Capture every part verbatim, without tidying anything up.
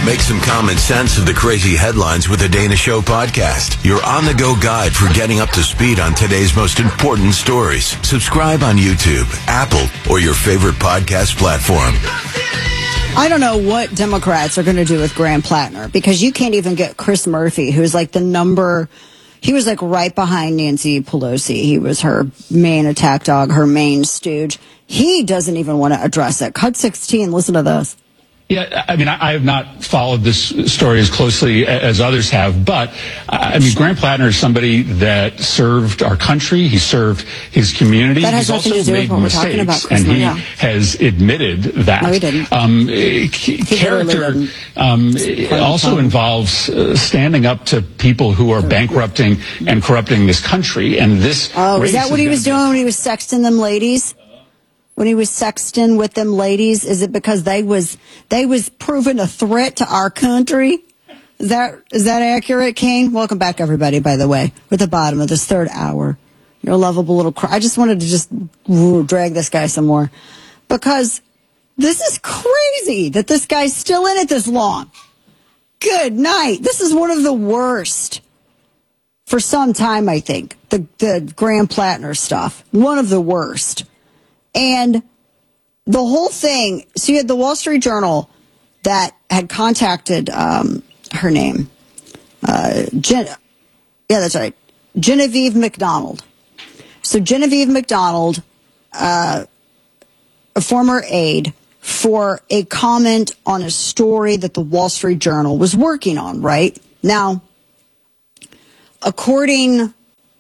Make some common sense of the crazy headlines with the Dana Show podcast. Your on-the-go guide for getting up to speed on today's most important stories. Subscribe on YouTube, Apple, or your favorite podcast platform. I don't know what Democrats are going to do with Graham Plattner, because you can't even get Chris Murphy, who's like the number... He was like right behind Nancy Pelosi. He was her main attack dog, her main stooge. He doesn't even want to address it. Cut sixteen, listen to this. Yeah, I mean, I have not followed this story as closely as others have, but I mean, Graham Plattner is somebody that served our country. He served his community. That has He's nothing also to do with made what we're mistakes, talking about, and he yeah. has admitted that. No, he didn't. Um, he character um, also involves uh, standing up to people who are bankrupting and corrupting this country. And this. Oh, is that what he was doing when he was sexting them ladies? When he was sexting with them ladies, is it because they was they was proving a threat to our country? Is that is that accurate, Kane? Welcome back, everybody. By the way, we're at the bottom of this third hour. You're a lovable little. Cr- I just wanted to just drag this guy some more, because this is crazy that this guy's still in it this long. Good night. This is one of the worst for some time, I think. The the Graham Plattner stuff, one of the worst. And the whole thing, so you had the Wall Street Journal that had contacted um, her name. Uh, Gen- yeah, that's right. Genevieve McDonald. So Genevieve McDonald, uh, a former aide, for a comment on a story that the Wall Street Journal was working on, right? Now, according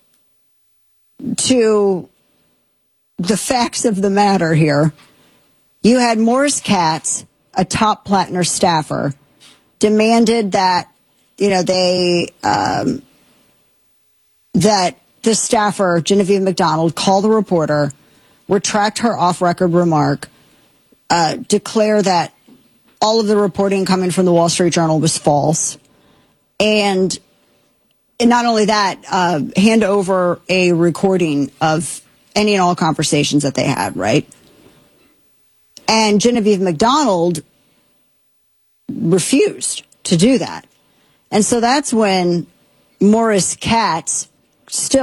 to the facts of the matter here, you had Morris Katz, a top Plattner staffer, demanded that, you know, they, um, that the staffer, Genevieve McDonald, call the reporter, retract her off-record remark, uh, declare that all of the reporting coming from the Wall Street Journal was false, and, and not only that, uh, hand over a recording of any and all conversations that they had, right? And Genevieve McDonald refused to do that. And so that's when Morris Katz still